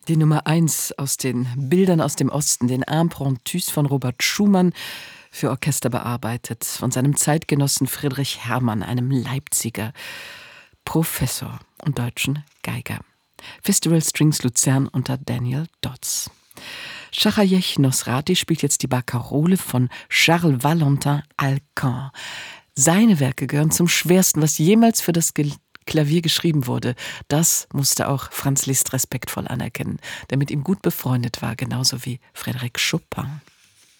Die Nummer 1 aus den Bildern aus dem Osten, den Impromptus von Robert Schumann, für Orchester bearbeitet, von seinem Zeitgenossen Friedrich Herrmann, einem Leipziger Professor und deutschen Geiger. Festival Strings Luzern unter Daniel Dodds. Schachajech Nosrati spielt jetzt die Barkarole von Charles Valentin Alcan. Seine Werke gehören zum schwersten, was jemals für das Klavier geschrieben wurde. Das musste auch Franz Liszt respektvoll anerkennen, der mit ihm gut befreundet war, genauso wie Frédéric Chopin.